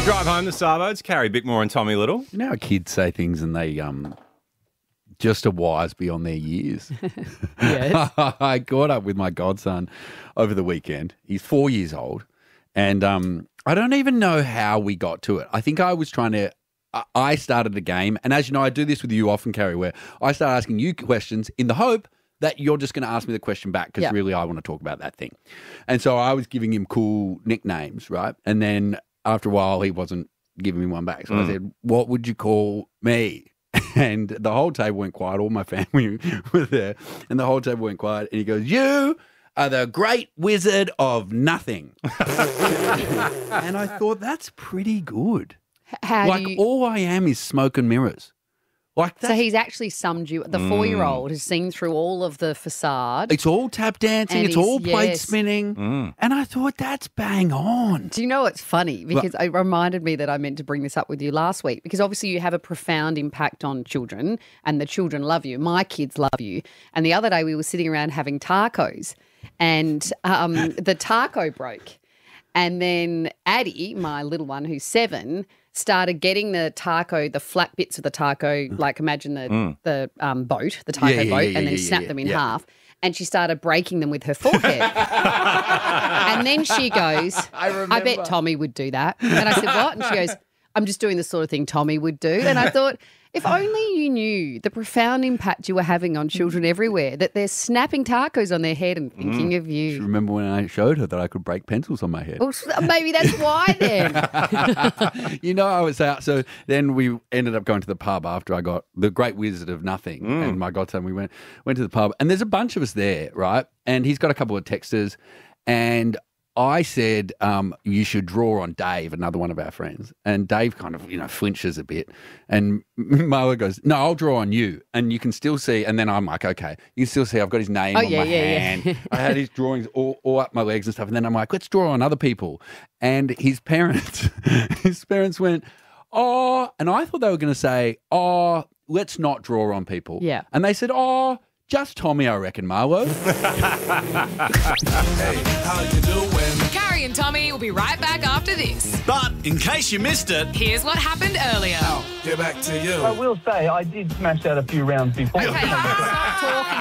You drive home the Sarbodes, Carrie Bickmore and Tommy Little. You know how kids say things and they just are wise beyond their years? Yes. I caught up with my godson over the weekend. He's 4 years old. And I don't even know how we got to it. I think I was trying to I started a game. And as you know, I do this with you often, Carrie, where I start asking you questions in the hope that you're just going to ask me the question back because really I want to talk about that thing. And so I was giving him cool nicknames, right? And then after a while, he wasn't giving me one back. So I said, what would you call me? And the whole table went quiet. All my family were there. And the whole table went quiet. And he goes, you are the great wizard of nothing. And I thought, that's pretty good. All I am is smoke and mirrors. So he's actually summed you. The 4-year-old has seen through all of the facade. It's all tap dancing. It's all plate spinning. And I thought, that's bang on. Do you know what's funny? Because it reminded me that I meant to bring this up with you last week because obviously you have a profound impact on children and the children love you. My kids love you. And the other day we were sitting around having tacos and the taco broke. And then Addie, my little one who's 7, started getting the flat bits of the taco, like imagine the boat, the taco boat, and then snap them in half. And she started breaking them with her forehead. And then she goes, I bet Tommy would do that. And I said, what? And she goes, I'm just doing the sort of thing Tommy would do. And I thought, if only you knew the profound impact you were having on children everywhere, that they're snapping tacos on their head and thinking of you. Remember when I showed her that I could break pencils on my head? Well, maybe that's why then. You know, I was out. So then we ended up going to the pub after I got the Great Wizard of Nothing and my godson. We went to the pub and there's a bunch of us there, right? And he's got a couple of texters and I said, you should draw on Dave, another one of our friends. And Dave kind of, flinches a bit. And Marla goes, no, I'll draw on you. And you can still see. And then I'm like, okay, you can still see I've got his name on my hand. Yeah. I had his drawings all up my legs and stuff. And then I'm like, let's draw on other people. And his parents went, oh, and I thought they were going to say, oh, let's not draw on people. Yeah. And they said, oh, just Tommy, I reckon, Marlo. Hey, how you doing? Carrie and Tommy will be right back after this. But in case you missed it, here's what happened earlier. Get back to you. I will say I did smash out a few rounds before. Okay, stop talking